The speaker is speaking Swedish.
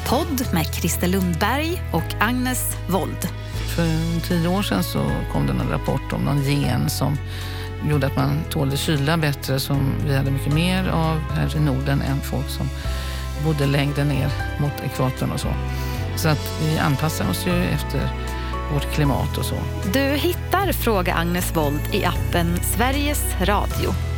podd med Christer Lundberg och Agnes Wold. För 10 år sedan så kom det en rapport om någon gen som gjorde att man tålde kyla bättre, som vi hade mycket mer av här i Norden än folk som bodde längre ner mot ekvatorn och så. Så att vi anpassar oss ju efter vårt klimat och så. Du hittar Fråga Agnes Wold i appen Sveriges Radio.